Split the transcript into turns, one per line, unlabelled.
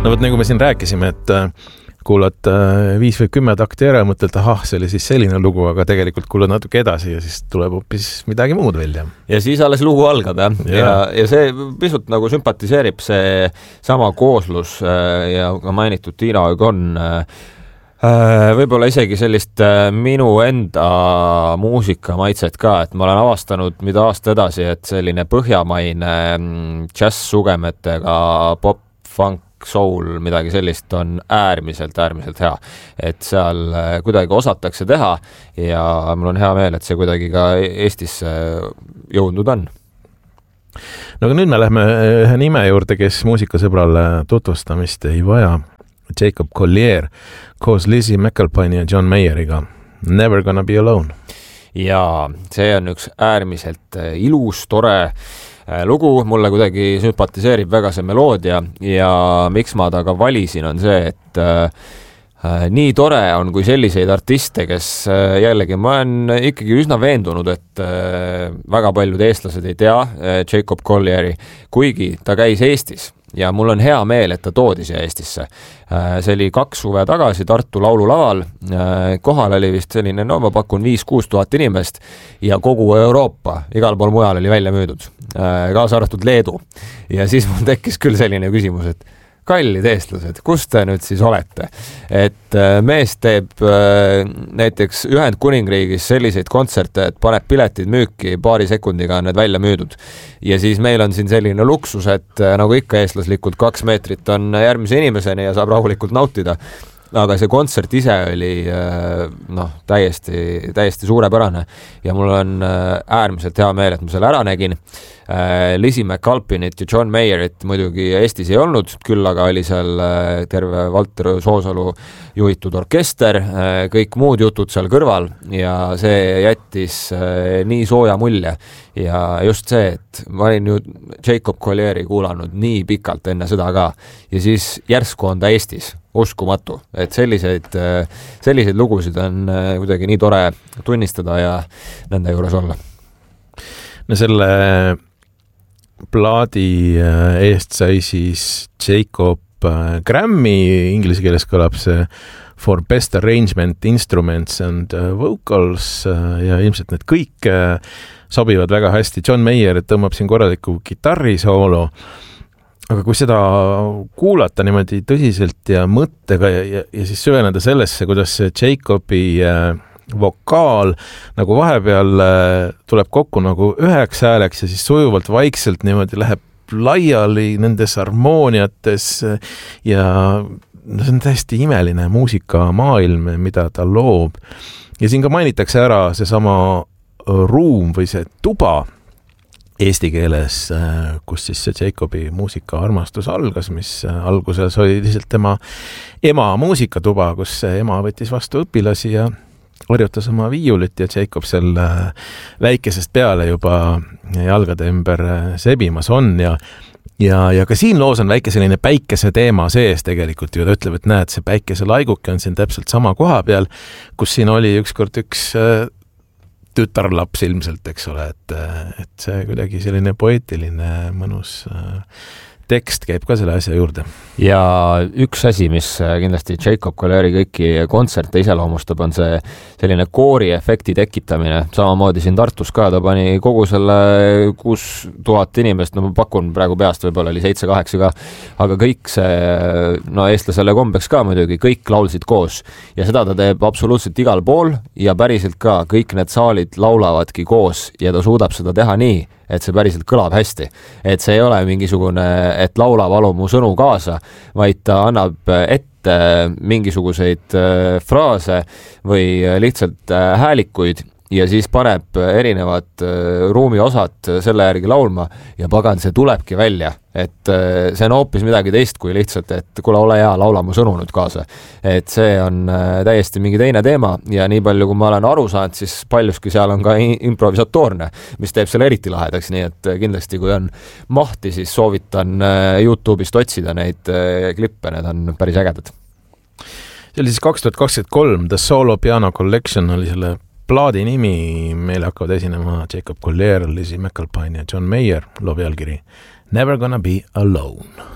No võt, nagu me siin rääkisime, et kuulad 5 või 10 takti ära ja mõtled, see oli siis selline lugu, aga tegelikult kuulad natuke edasi ja siis tuleb hoopis midagi muud välja.
Ja siis alles lugu algab, ja see pisut nagu sümpatiseerib see sama kooslus ja ka mainitud Tiina Ogon võib-olla isegi sellist minu enda muusikamaitset ka, et ma olen avastanud mida aasta edasi, et selline põhjamaine jazz-sugemetega pop, funk, soul, midagi sellist on äärmiselt hea. Et seal kuidagi osatakse teha ja mul on hea meel, et see kuidagi ka Eestisse jõudnud on.
No aga nüüd me lähme ühe nime juurde, kes muusikasõbrale tutvustamist ei vaja. Jacob Collier koos Lizzie McAlpine ja John Mayeriga. Never Gonna Be Alone.
Ja see on üks äärmiselt ilus, tore lugu, mulle kuidagi sümpatiseerib väga see meloodia ja miks ma ta ka valisin on see, et nii tore on kui selliseid artiste, kes jällegi ma olen ikkagi üsna veendunud, et väga paljud eestlased ei tea Jacob Collieri, kuigi ta käis Eestis ja mul on hea meel, et ta toodi siia Eestisse. See oli 2 suve tagasi Tartu laululaval, kohal oli vist selline, no ma pakun 5-6 tuhat inimest ja kogu Euroopa, igal pool mujal oli välja müüdud, kaasa arvatud Leedu. Ja siis mul tekkis küll selline küsimus, et kallid eestlased, kus te nüüd siis olete? Et mees teeb näiteks Ühendkuningriigis selliseid kontserte, et paneb piletid müüki, paari sekundiga on need välja müüdud. Ja siis meil on siin selline luksus, et nagu ikka eestlaslikult 2 meetrit on järgmise inimeseni ja saab rahulikult nautida. Aga see kontsert ise oli täiesti suurepärane ja mul on äärmiselt hea meel, et ma selle ära nägin. Lizzie McAlpineit ja John Mayerit muidugi Eestis ei olnud, küll aga oli seal terve Valter Soosalu juhitud orkester, kõik muud jutud seal kõrval ja see jättis nii sooja mulje ja just see, et ma olin ju Jacob Collieri kuulanud nii pikalt enne seda ka ja siis järsku on ta Eestis, uskumatu, et selliseid lugusid on kuidagi nii tore tunnistada ja nende juures olla.
No selle plaadi eest sai siis Jacob Grammy, inglise keeles kõlab see for best arrangement, instruments and vocals ja ilmselt need kõik sobivad väga hästi. John Mayer tõmbab siin korraliku kitarrisoolo, aga kui seda kuulata niimoodi tõsiselt ja mõttega ja siis süveneda sellesse, kuidas Jacobi vokaal nagu vahepeal tuleb kokku nagu üheks hääleks ja siis sujuvalt vaikselt niimoodi läheb laiali nendes harmooniates ja see on täiesti imeline muusikamaailm, mida ta loob. Ja siin ka mainitakse ära see sama ruum või see tuba eesti keeles, kus siis see Jacobi muusikaarmastus algas, mis alguses oli lihtsalt tema ema muusikatuba, kus ema võttis vastu õpilasi ja harjutas oma viiulit ja Jacob seal väikesest peale juba jalgade ümber sebimas on ja ka siin loos on väike selline päikese teema sees tegelikult ju, ta ütleb, et näed, see päikese laiguke on siin täpselt sama koha peal, kus siin oli ükskord üks tütarlaps ilmselt, eks ole, et see kuidagi selline poeetiline mõnus tekst käib ka selle asja juurde.
Ja üks asi, mis kindlasti Jacob Collieri kõiki kontserte iseloomustab, on see selline kooriefekti tekitamine. Samamoodi siin Tartus ka, ta pani kogu selle 6000 inimest, no ma pakun praegu peast, võib-olla oli 7-8 ka, aga kõik see, eestlasele kombeks ka muidugi, kõik laulsid koos. Ja seda ta teeb absoluutselt igal pool ja päriselt ka kõik need saalid laulavadki koos ja ta suudab seda teha nii, et see päriselt kõlab hästi. Et see ei ole mingisugune, et laula valu mu sõnu kaasa, vaid ta annab ette mingisuguseid fraase või lihtsalt häälikuid ja siis paneb erinevad ruumi osad selle järgi laulma ja pagan, see tulebki välja. Et see on hoopis midagi teist kui lihtsalt, et kuule, ole hea, laula mu sõnu nüüd kaasa. Et see on täiesti mingi teine teema ja nii palju, kui ma olen aru saanud, siis paljuski seal on ka improvisatoorne, mis teeb selle eriti lahedaks, nii et kindlasti kui on mahti, siis soovitan YouTube'ist otsida neid klippe, need on päris ägedad.
See oli siis 2023, The Solo Piano Collection oli selle plaadi nimi, meile hakkavad esinema Jacob Collier, Lizzie McAlpine ja John Mayer, loo pealkiri Never Gonna Be Alone.